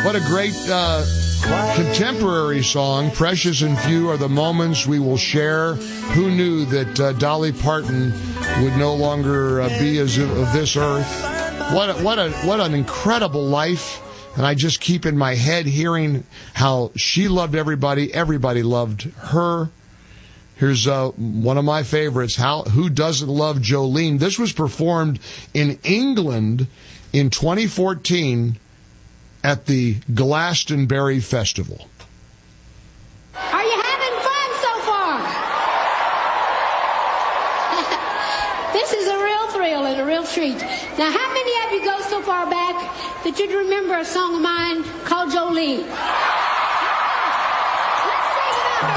What a great contemporary song. Precious and few are the moments we will share. Who knew that Dolly Parton would no longer be of this earth? What an incredible life. And I just keep in my head hearing how she loved everybody. Everybody loved her. Here's one of my favorites. Who doesn't love Jolene? This was performed in England in 2014 at the Glastonbury Festival. Are you having fun so far? This is a real thrill and a real treat. Now, how many of you go so far back that you'd remember a song of mine called Jolene?